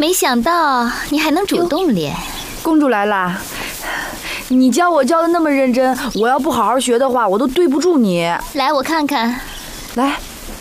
没想到你还能主动练。 公主来啦！你教我教的那么认真，我要不好好学的话，我都对不住你。 来，我看看。 来。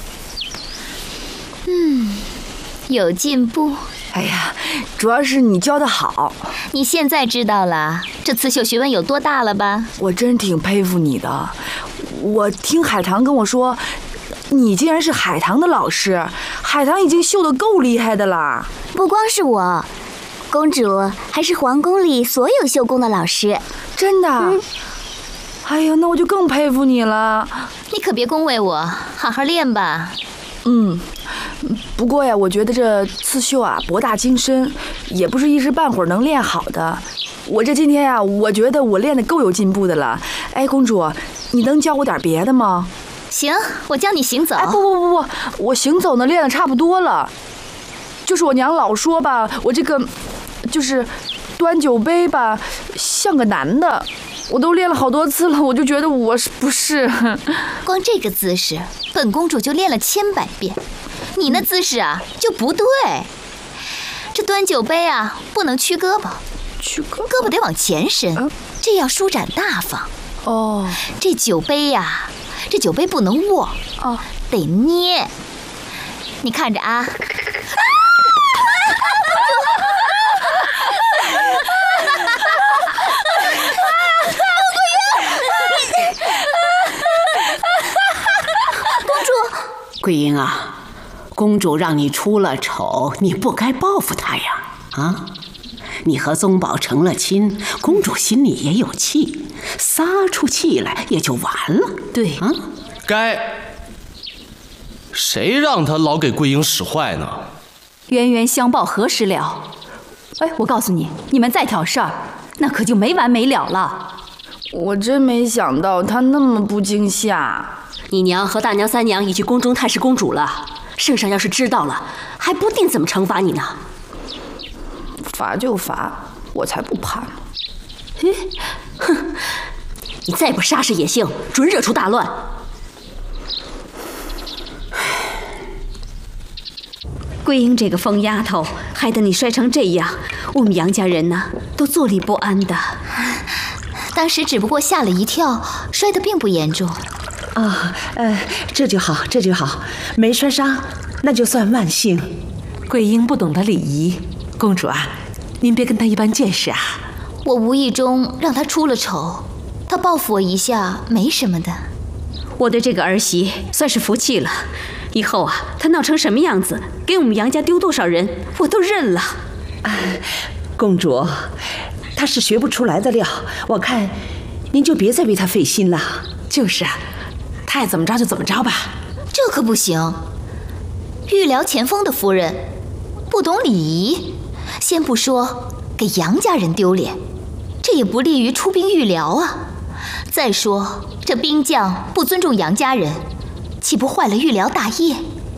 有进步。 哎呀，主要是你教的好。 你现在知道了这刺绣学问有多大了吧？ 我真挺佩服你的。我听海棠跟我说，你竟然是海棠的老师。海棠已经绣得够厉害的啦。 不光是我，公主还是皇宫里所有绣工的老师。 真的？哎呀，那我就更佩服你了。 你可别恭维我，好好练吧。 不过呀，我觉得这刺绣啊博大精深，也不是一时半会儿能练好的。我这今天呀，我觉得我练得够有进步的了。哎，公主，你能教我点别的吗？ 行，我教你行走。 哎，不，我行走呢练得差不多了。就是我娘老说吧，我这个就是端酒杯吧，像个男的。我都练了好多次了，我就觉得我不是。 光这个姿势，本公主就练了千百遍。你那姿势啊就不对。这端酒杯啊不能屈胳膊，胳膊得往前伸，这样舒展大方。 哦， 这酒杯呀，这酒杯不能握，得捏。你看着啊。 桂英啊，公主让你出了丑，你不该报复她呀！啊，你和宗保成了亲，公主心里也有气，撒出气来也就完了。 对啊， 该。谁让他老给桂英使坏呢？ 冤冤相报何时了？哎，我告诉你，你们再挑事儿，那可就没完没了了。 我真没想到他那么不惊吓。 你娘和大娘、三娘已去宫中探视公主了，圣上要是知道了，还不定怎么惩罚你呢。 罚就罚，我才不怕呢。 哼，你再不杀死野性，准惹出大乱。 桂英这个疯丫头，害得你摔成这样，我们杨家人呢都坐立不安的。 当时只不过吓了一跳，摔得并不严重。 这就好，这就好，没摔伤，那就算万幸。 桂英不懂得礼仪，公主啊，您别跟她一般见识啊。 我无意中让她出了丑，她报复我一下没什么的。 我对这个儿媳算是服气了，以后啊，她闹成什么样子，给我们杨家丢多少人，我都认了。 公主，她是学不出来的料，我看您就别再为她费心了。 就是啊，她爱怎么着就怎么着吧。 这可不行，御寮前锋的夫人不懂礼仪，先不说给杨家人丢脸，这也不利于出兵御寮啊。再说这兵将不尊重杨家人，岂不坏了御寮大业？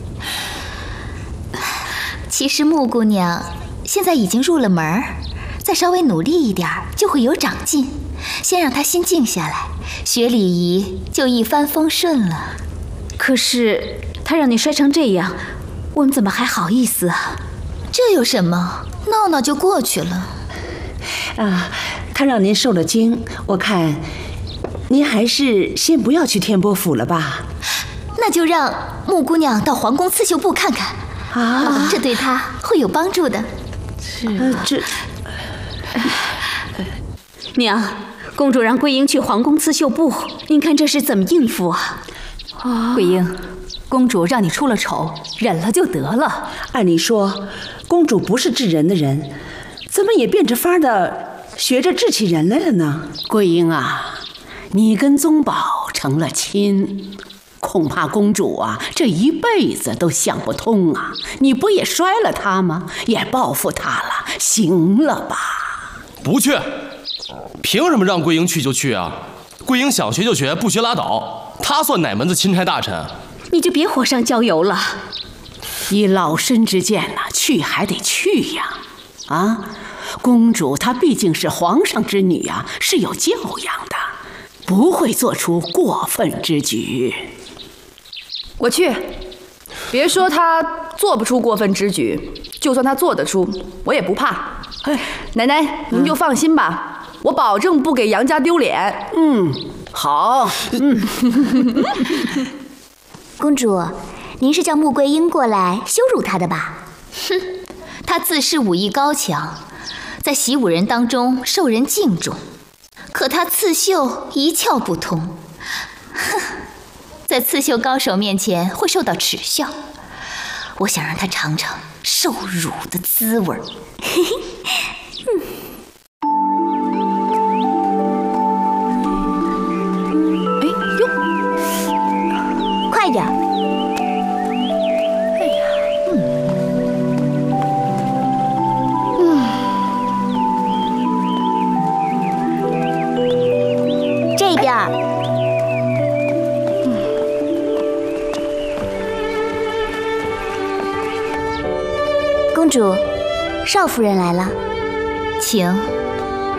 其实穆姑娘现在已经入了门，再稍微努力一点就会有长进。先让她心静下来，学礼仪就一帆风顺了。 可是她让你摔成这样，我们怎么还好意思啊？ 这有什么？闹闹就过去了。 她让您受了惊，我看您还是先不要去天波府了吧。 那就让穆姑娘到皇宫刺绣部看看啊，这对她会有帮助的。 娘，公主让桂英去皇宫刺绣部，您看这是怎么应付啊？ 桂英，公主让你出了丑，忍了就得了。 按理说，公主不是治人的人，怎么也变着法的学着治起人来了呢？ 桂英啊，你跟宗保成了亲，恐怕公主啊这一辈子都想不通啊！你不也摔了她吗？也报复她了，行了吧？ 不去，凭什么让桂英去就去啊？桂英想学就学，不学拉倒。她算哪门子钦差大臣？ 你就别火上浇油了。 以老身之见呐，去还得去呀！啊，公主她毕竟是皇上之女啊，是有教养的，不会做出过分之举。 我去，别说她做不出过分之举，就算他做得出，我也不怕。奶奶，您就放心吧，我保证不给杨家丢脸。 好。 公主，您是叫穆桂英过来羞辱她的吧？ 哼，她自恃武艺高强，在习武人当中受人敬重，可她刺绣一窍不通，哼，在刺绣高手面前会受到耻笑。我想让她尝尝受辱的滋味。 哎呦， 快点！ 哎呀， 这边儿。公主，少夫人来了， 请。